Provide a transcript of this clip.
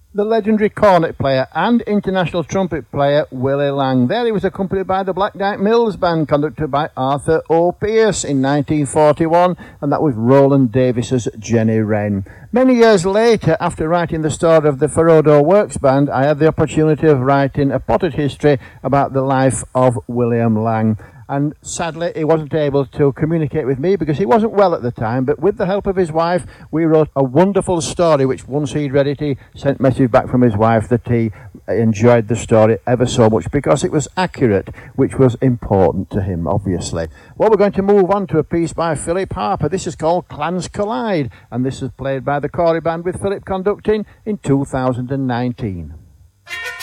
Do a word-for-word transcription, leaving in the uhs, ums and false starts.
The legendary cornet player and international trumpet player Willie Lang. There he was accompanied by the Black Dyke Mills Band, conducted by Arthur O. Pierce in nineteen forty-one, and that was Roland Davis's Jenny Wren. Many years later, after writing the story of the Ferodo Works Band, I had the opportunity of writing a potted history about the life of William Lang. And sadly, he wasn't able to communicate with me because he wasn't well at the time. But with the help of his wife, we wrote a wonderful story, which once he'd read it, he sent a message back from his wife that he enjoyed the story ever so much because it was accurate, which was important to him, obviously. Well, we're going to move on to a piece by Philip Harper. This is called Clans Collide, and this is played by the Corey Band with Philip conducting in two thousand nineteen.